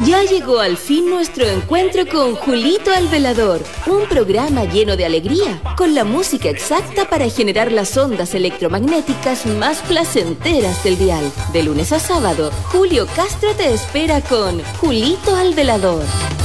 Ya llegó al fin nuestro encuentro con Julito el Velador, un programa lleno de alegría, con la música exacta para generar las ondas electromagnéticas más placenteras del dial. De lunes a sábado, Julio Castro te espera con Julito el Velador.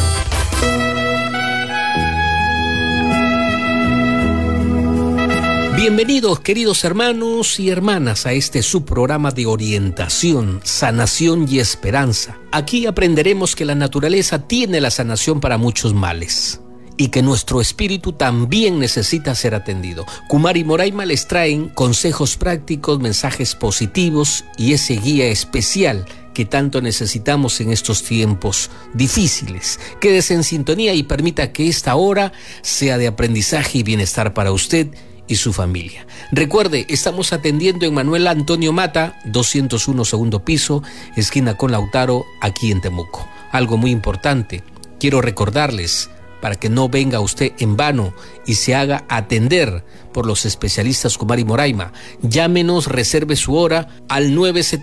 Bienvenidos, queridos hermanos y hermanas, a este subprograma de orientación, sanación y esperanza. Aquí aprenderemos que la naturaleza tiene la sanación para muchos males y que nuestro espíritu también necesita ser atendido. Kumar y Moraima les traen consejos prácticos, mensajes positivos y ese guía especial que tanto necesitamos en estos tiempos difíciles. Quédese en sintonía y permita que esta hora sea de aprendizaje y bienestar para usted y su familia. Recuerde, estamos atendiendo en Manuel Antonio Mata, 201 segundo piso, esquina con Lautaro, aquí en Temuco. Algo muy importante, quiero recordarles, para que no venga usted en vano y se haga atender por los especialistas Kumar y Moraima. Llámenos, reserve su hora al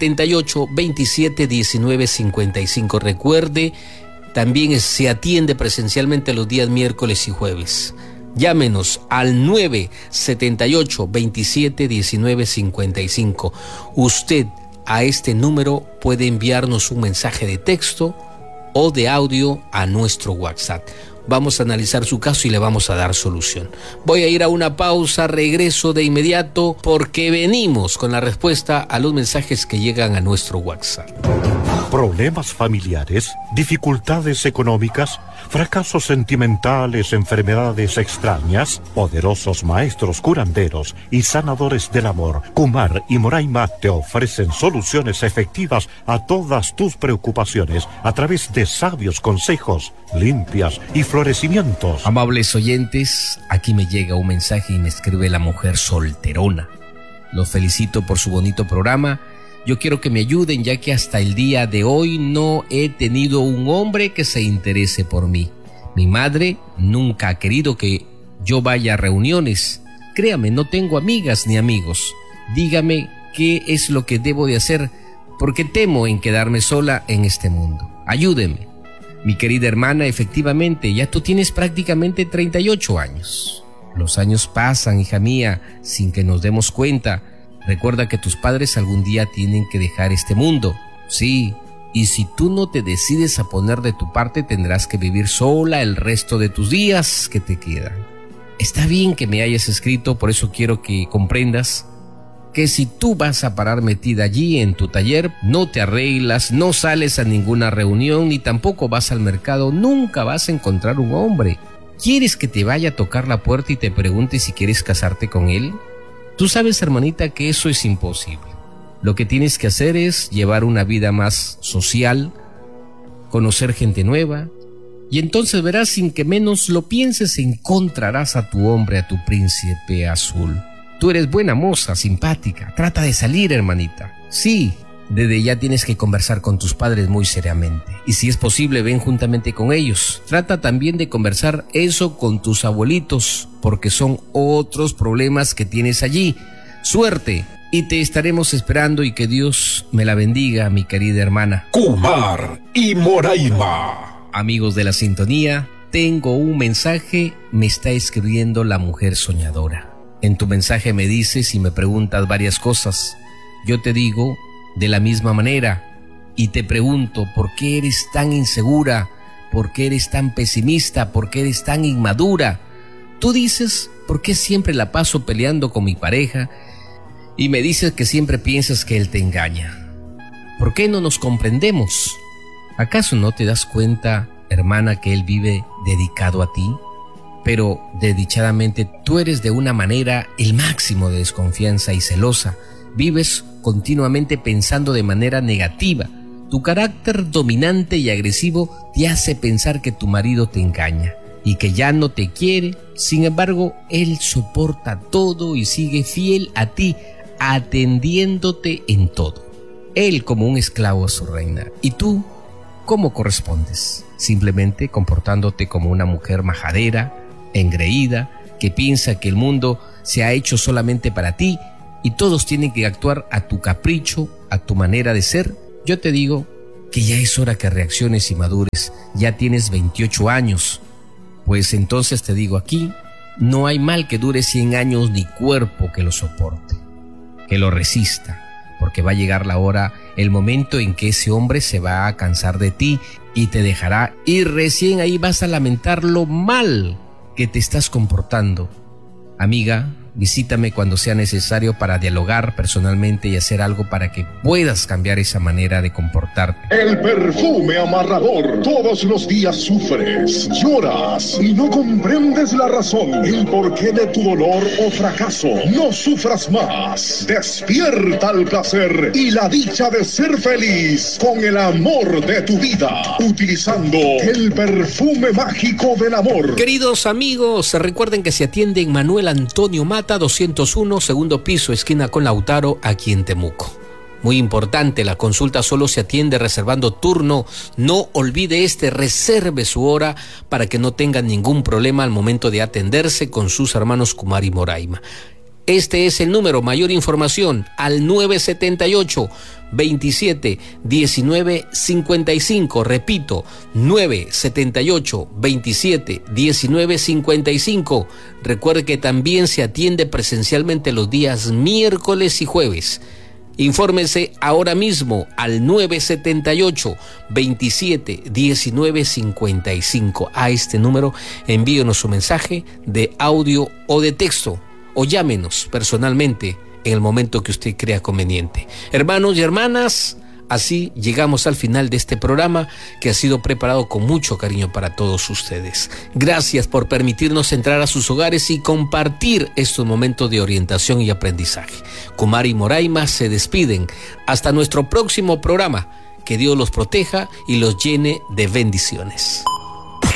978-2719-55. Recuerde, también se atiende presencialmente los días miércoles y jueves. Llámenos al 978-2719-55. Usted a este número puede enviarnos un mensaje de texto o de audio a nuestro WhatsApp. Vamos a analizar su caso y le vamos a dar solución. Voy a ir a una pausa, regreso de inmediato porque venimos con la respuesta a los mensajes que llegan a nuestro WhatsApp. ¿Problemas familiares? ¿Dificultades económicas? ¿Fracasos sentimentales? ¿Enfermedades extrañas? Poderosos maestros curanderos y sanadores del amor, Kumar y Moraima, te ofrecen soluciones efectivas a todas tus preocupaciones a través de sabios consejos, limpias y florecimientos. Amables oyentes, aquí me llega un mensaje y me escribe la mujer solterona. Los felicito por su bonito programa. Yo quiero que me ayuden, ya que hasta el día de hoy no he tenido un hombre que se interese por mí. Mi madre nunca ha querido que yo vaya a reuniones. Créame, no tengo amigas ni amigos. Dígame qué es lo que debo de hacer, porque temo en quedarme sola en este mundo. Ayúdeme. Mi querida hermana, efectivamente, ya tú tienes prácticamente 38 años. Los años pasan, hija mía, sin que nos demos cuenta. Recuerda que tus padres algún día tienen que dejar este mundo. Sí, y si tú no te decides a poner de tu parte, tendrás que vivir sola el resto de tus días que te quedan. Está bien que me hayas escrito, por eso quiero que comprendas que si tú vas a parar metida allí en tu taller, no te arreglas, no sales a ninguna reunión, ni tampoco vas al mercado, nunca vas a encontrar un hombre. ¿Quieres que te vaya a tocar la puerta y te pregunte si quieres casarte con él? Tú sabes, hermanita, que eso es imposible. Lo que tienes que hacer es llevar una vida más social, conocer gente nueva, y entonces verás, sin que menos lo pienses, encontrarás a tu hombre, a tu príncipe azul. Tú eres buena moza, simpática, trata de salir, hermanita. Sí, desde ya tienes que conversar con tus padres muy seriamente. Y si es posible, ven juntamente con ellos. Trata también de conversar eso con tus abuelitos, porque son otros problemas que tienes allí. Suerte, y te estaremos esperando, y que Dios me la bendiga, mi querida hermana. Kumar y Moraima. Amigos de la sintonía, tengo un mensaje, me está escribiendo la mujer soñadora. En tu mensaje me dices y me preguntas varias cosas. Yo te digo de la misma manera y te pregunto, ¿por qué eres tan insegura? ¿Por qué eres tan pesimista? ¿Por qué eres tan inmadura? Tú dices, ¿por qué siempre la paso peleando con mi pareja? Y me dices que siempre piensas que él te engaña. ¿Por qué no nos comprendemos? ¿Acaso no te das cuenta, hermana, que él vive dedicado a ti? Pero desdichadamente tú eres de una manera el máximo de desconfianza y celosa. Vives continuamente pensando de manera negativa. Tu carácter dominante y agresivo te hace pensar que tu marido te engaña y que ya no te quiere. Sin embargo, él soporta todo y sigue fiel a ti, atendiéndote en todo. Él como un esclavo a su reina. ¿Y tú cómo correspondes? Simplemente comportándote como una mujer majadera, engreída, que piensa que el mundo se ha hecho solamente para ti y todos tienen que actuar a tu capricho, a tu manera de ser. Yo te digo que ya es hora que reacciones y madures. Ya tienes 28 años. Pues entonces te digo aquí, no hay mal que dure 100 años ni cuerpo que lo soporte, que lo resista, porque va a llegar la hora, el momento en que ese hombre se va a cansar de ti y te dejará, y recién ahí vas a lamentar lo mal que te estás comportando. Amiga, visítame cuando sea necesario para dialogar personalmente y hacer algo para que puedas cambiar esa manera de comportarte. El perfume amarrador. Todos los días sufres, lloras y no comprendes la razón, el porqué de tu dolor o fracaso. No sufras más. Despierta el placer y la dicha de ser feliz con el amor de tu vida, utilizando el perfume mágico del amor. Queridos amigos, recuerden que se atiende en Manuel Antonio Mata 201, segundo piso, esquina con Lautaro, aquí en Temuco. Muy importante, la consulta solo se atiende reservando turno. No olvide reserve su hora para que no tenga ningún problema al momento de atenderse con sus hermanos Kumar y Moraima. Este es el número. Mayor información al 978-27-19-55. Repito, 978-27-19-55. Recuerde que también se atiende presencialmente los días miércoles y jueves. Infórmese ahora mismo al 978-27-19-55. A este número envíenos su mensaje de audio o de texto, o llámenos personalmente en el momento que usted crea conveniente. Hermanos y hermanas, así llegamos al final de este programa que ha sido preparado con mucho cariño para todos ustedes. Gracias por permitirnos entrar a sus hogares y compartir estos momentos de orientación y aprendizaje. Kumar y Moraima se despiden. Hasta nuestro próximo programa. Que Dios los proteja y los llene de bendiciones.